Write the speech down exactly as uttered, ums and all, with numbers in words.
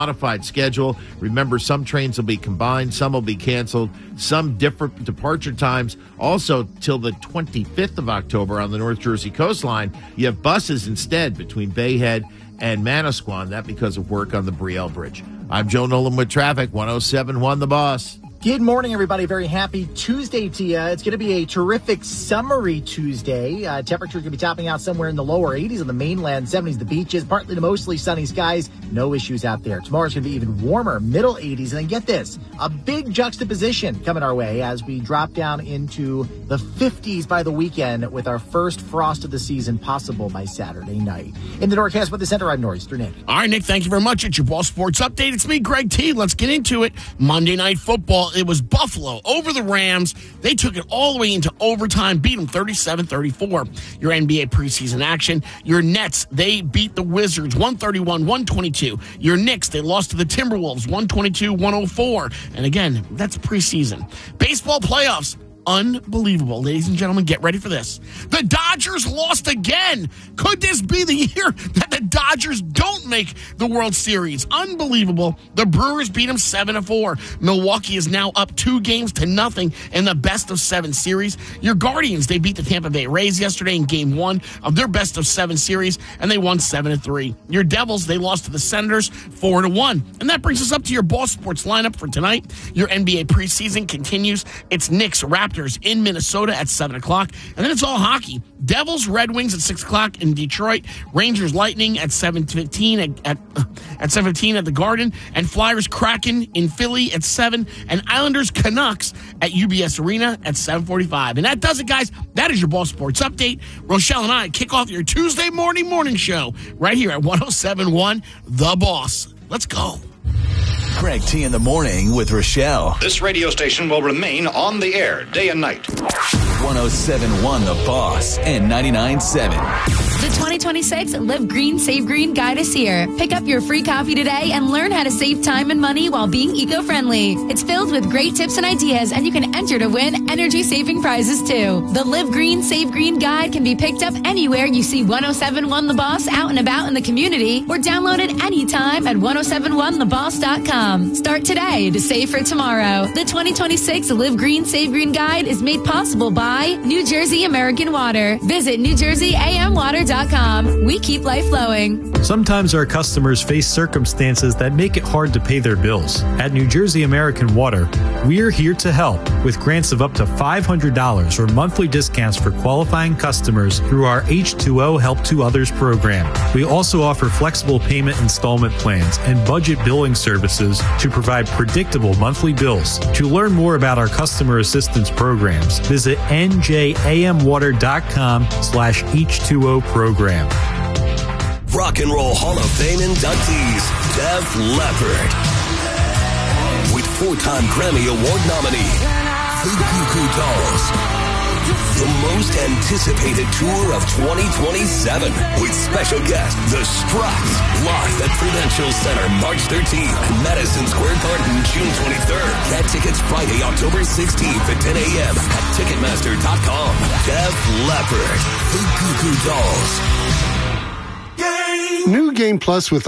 modified schedule. Remember, some trains will be combined, some will be canceled, some different departure times. Also, till the twenty-fifth of October on the North Jersey coastline, you have buses instead between Bayhead and Manasquan. That because of work on the Brielle Bridge. I'm Joe Nolan with traffic, one oh seven point one The Boss. Good morning, everybody. Very happy Tuesday to you. It's going to be a terrific summery Tuesday. Uh, temperature going to be topping out somewhere in the lower eighties on the mainland, seventies the beaches, partly to mostly sunny skies. No issues out there. Tomorrow's going to be even warmer, middle eighties. And then get this, a big juxtaposition coming our way as we drop down into the fifties by the weekend with our first frost of the season possible by Saturday night. In the Norcast with the Center, I'm Nor'easter Nick. All right, Nick, thank you very much. It's your Ball Sports Update. It's me, Greg T. Let's get into it. Monday Night Football. It was Buffalo over the Rams. They took it all the way into overtime, beat them thirty-seven thirty-four. Your N B A preseason action. Your Nets, they beat the Wizards one thirty-one one twenty-two. Your Knicks, they lost to the Timberwolves one twenty-two one oh four. And again, that's preseason. Baseball playoffs. Unbelievable. Ladies and gentlemen, get ready for this. The Dodgers lost again. Could this be the year that the Dodgers don't make the World Series? Unbelievable. The Brewers beat them seven to four. Milwaukee is now up two games to nothing in the best of seven series. Your Guardians, they beat the Tampa Bay Rays yesterday in game one of their best of seven series, and they won seven to three. Your Devils, they lost to the Senators four to one. And that brings us up to your Ball Sports lineup for tonight. Your N B A preseason continues. It's Knicks Raptors in Minnesota at seven o'clock. And then it's all hockey. Devils, Red Wings at six o'clock in Detroit. Rangers, Lightning at seven fifteen at, at, uh, at seven fifteen at the Garden. And Flyers, Kraken in Philly at seven. And Islanders, Canucks at U B S Arena at seven forty-five. And that does it, guys. That is your Ball Sports Update. Rochelle and I kick off your Tuesday morning morning show right here at one oh seven point one The Boss. Let's go. Greg T in the morning with Rochelle. This radio station will remain on the air day and night. one oh seven point one The Boss and ninety-nine point seven. The twenty twenty-six Live Green, Save Green Guide is here. Pick up your free copy today and learn how to save time and money while being eco-friendly. It's filled with great tips and ideas, and you can enter to win energy-saving prizes, too. The Live Green, Save Green Guide can be picked up anywhere you see one oh seven point one The Boss out and about in the community, or download it anytime at one oh seven one the boss dot com. Start today to save for tomorrow. The twenty twenty-six Live Green, Save Green Guide is made possible by New Jersey American Water. Visit new jersey a m water dot com. We keep life flowing. Sometimes our customers face circumstances that make it hard to pay their bills. At New Jersey American Water, we're here to help with grants of up to five hundred dollars or monthly discounts for qualifying customers through our H two O Help to Others program. We also offer flexible payment installment plans and budget billing services to provide predictable monthly bills. To learn more about our customer assistance programs, visit n j a m water dot com slash H two O program. Rock and Roll Hall of Fame inductees, Def Leppard. With four-time Grammy Award nominee, the Goo Goo Dolls. The most anticipated tour of twenty twenty-seven with special guest, The Struts, live at Prudential Center March thirteenth and Madison Square Garden June twenty-third. Get tickets Friday, October sixteenth at ten a.m. at Ticketmaster dot com. Def Leppard, the Goo Goo Dolls. New Game Plus with